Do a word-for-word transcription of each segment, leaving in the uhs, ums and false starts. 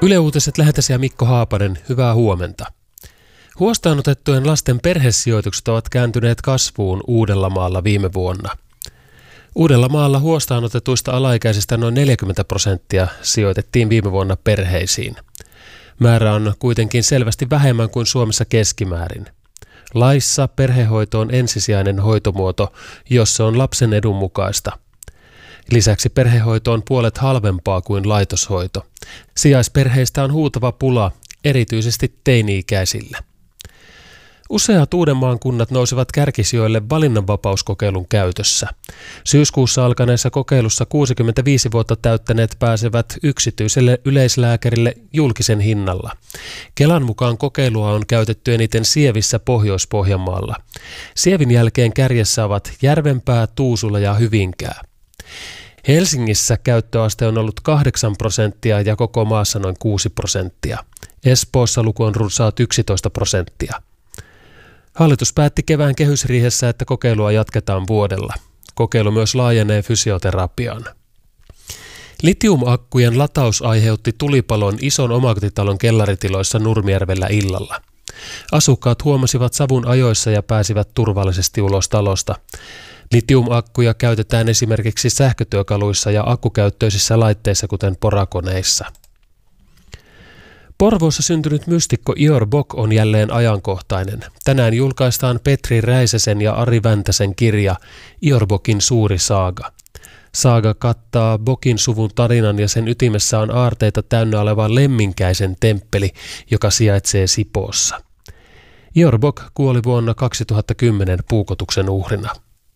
Yle Uutiset lähetäjä Mikko Haapanen, hyvää huomenta. Huostaanotettujen lasten perhesijoitukset ovat kääntyneet kasvuun Uudellamaalla viime vuonna. Uudellamaalla huostaanotetuista alaikäisistä noin neljäkymmentä prosenttia sijoitettiin viime vuonna perheisiin. Määrä on kuitenkin selvästi vähemmän kuin Suomessa keskimäärin. Laissa perhehoito on ensisijainen hoitomuoto, jos se on lapsen edun mukaista. Lisäksi perhehoito on puolet halvempaa kuin laitoshoito. Sijaisperheistä on huutava pula, erityisesti teini-ikäisillä. Useat Uudenmaan kunnat nousivat kärkisijoille valinnanvapauskokeilun käytössä. Syyskuussa alkaneessa kokeilussa kuusikymmentäviisi vuotta täyttäneet pääsevät yksityiselle yleislääkärille julkisen hinnalla. Kelan mukaan kokeilua on käytetty eniten Sievissä Pohjois-Pohjanmaalla. Sievin jälkeen kärjessä ovat Järvenpää, Tuusula ja Hyvinkää. Helsingissä käyttöaste on ollut kahdeksan prosenttia ja koko maassa noin kuusi prosenttia. Espoossa luku on runsaat yksitoista prosenttia. Hallitus päätti kevään kehysriihessä, että kokeilua jatketaan vuodella. Kokeilu myös laajenee fysioterapiaan. Litiumakkujen lataus aiheutti tulipalon ison omakotitalon kellaritiloissa Nurmijärvellä illalla. Asukkaat huomasivat savun ajoissa ja pääsivät turvallisesti ulos talosta. Litiumakkuja käytetään esimerkiksi sähkötyökaluissa ja akkukäyttöisissä laitteissa, kuten porakoneissa. Porvoossa syntynyt mystikko Ior Bock on jälleen ajankohtainen. Tänään julkaistaan Petri Räisäsen ja Ari Väntäsen kirja Ior Bockin suuri saaga. Saaga kattaa Bockin suvun tarinan ja sen ytimessä on aarteita täynnä oleva Lemminkäisen temppeli, joka sijaitsee Sipoossa. Ior Bock kuoli vuonna kaksituhattakymmenen puukotuksen uhrina.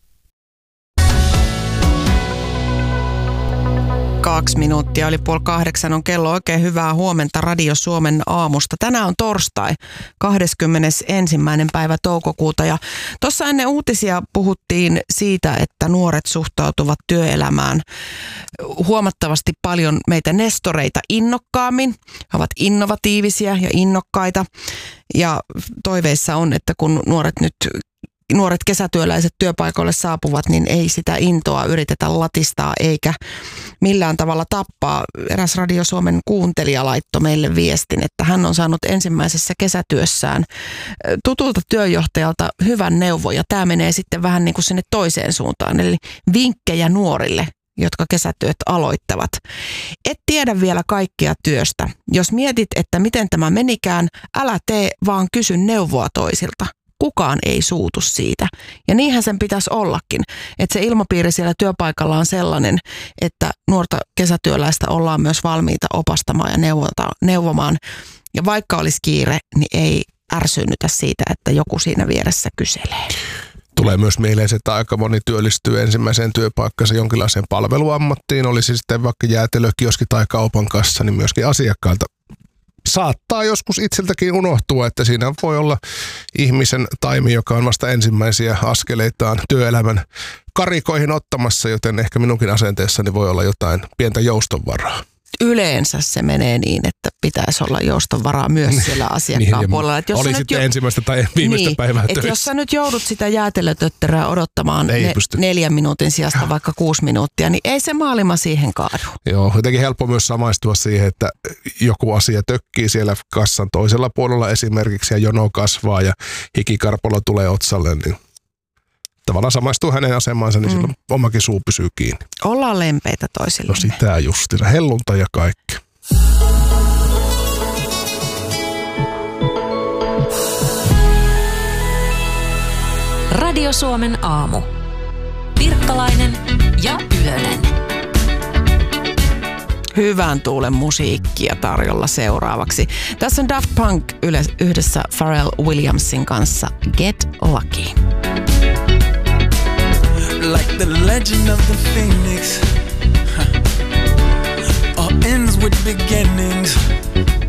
Kaksi minuuttia oli puoli kahdeksan on kello. Oikein hyvää huomenta Radio Suomen aamusta. Tänään on torstai, kahdeskymmenesensimmäinen päivä toukokuuta. Ja tuossa ennen uutisia puhuttiin siitä, että nuoret suhtautuvat työelämään huomattavasti paljon meitä nestoreita innokkaammin. He ovat innovatiivisia ja innokkaita. Ja toiveissa on, että kun nuoret nyt Nuoret kesätyöläiset työpaikoille saapuvat, niin ei sitä intoa yritetä latistaa eikä millään tavalla tappaa. Eräs Radio Suomen kuuntelija laittoi meille viestin, että hän on saanut ensimmäisessä kesätyössään tutulta työjohtajalta hyvän neuvon, ja tämä menee sitten vähän niin kuin sinne toiseen suuntaan, eli vinkkejä nuorille, jotka kesätyöt aloittavat. Et tiedä vielä kaikkea työstä. Jos mietit, että miten tämä menikään, älä tee, vaan kysy neuvoa toisilta. Kukaan ei suutu siitä. Ja niinhän sen pitäisi ollakin, että se ilmapiiri siellä työpaikalla on sellainen, että nuorta kesätyöläistä ollaan myös valmiita opastamaan ja neuvota, neuvomaan. Ja vaikka olisi kiire, niin ei ärsyynnytä siitä, että joku siinä vieressä kyselee. Tulee myös mieleen, että aika moni työllistyy ensimmäiseen työpaikkansa jonkinlaiseen palveluammattiin, olisi sitten vaikka jäätelökioski tai kaupan kassa, niin myöskin asiakkailta saattaa joskus itseltäkin unohtua, että siinä voi olla ihmisen taimi, joka on vasta ensimmäisiä askeleitaan työelämän karikoihin ottamassa, joten ehkä minunkin asenteessani voi olla jotain pientä joustonvaraa. Yleensä se menee niin, että pitäisi olla joustonvaraa myös siellä asiakkaan niin, puolella. Että jos oli sitten jo ensimmäistä tai viimeistä niin, päivää että töissä. Jos sä nyt joudut sitä jäätelötötterää odottamaan ne, neljän minuutin sijasta vaikka kuusi minuuttia, niin ei se maailma siihen kaadu. Joo, jotenkin helppo myös samaistua siihen, että joku asia tökkii siellä kassan toisella puolella esimerkiksi ja jono kasvaa ja hikikarpolla tulee otsalle, niin tavallaan samaistuu hänen asemaansa, niin mm. silloin omakin suu pysyy kiinni. Ollaan lempeitä toisillemme. No sitä justina. Hellunta ja kaikki. Radio Suomen aamu. Pirkkalainen ja Ylönen. Hyvän tuulen musiikkia tarjolla seuraavaksi. Tässä on Daft Punk yhdessä Pharrell Williamsin kanssa Get Lucky. Like the legend of the phoenix, huh. All ends with beginnings.